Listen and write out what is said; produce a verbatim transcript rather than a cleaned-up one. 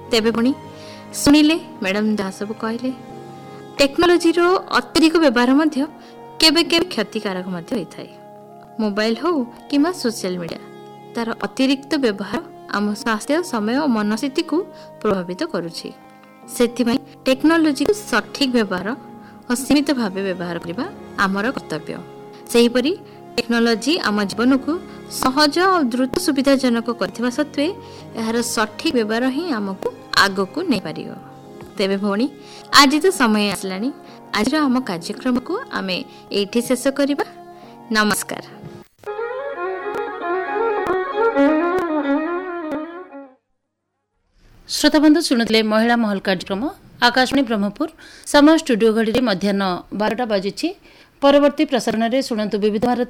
तेबे पुणी सुनिले मैडम जहाँ सब कहले टेक्नोलोजी रो अत्यधिक व्यवहार मध्य केबे केबे क्षतिकारक मध्य होइथाय। मोबाइल हो किमा सोशल मीडिया तार अतिरिक्त व्यवहार आम स्वास्थ्य समय और मनस्थिति को प्रभावित करुछि। सेथिमाई टेक्नोलोजी को सठिक व्यवहार और सीमित भाव व्यवहार करबा आमर कर्तव्य। सेहीपरि टेक्नोलोजी आम जीवन को सहज और द्रुत सुविधाजनक करथिबा सत्वे यार सठिक व्यवहार ही आमको आग को नहीं पारियो। तेबे भौणी आज तो समय आसलानी आज आम कार्यक्रम को आमे एठी शेष करिबा। नमस्कार। श्रोताबंधु शुणुले महिला महल कार्यक्रम आकाशवाणी ब्रह्मपुर समय स्टूडियो घड़ी मध्याह्न बारटा बाजिछि। परवर्ती प्रसारण में शुणु विविध भारती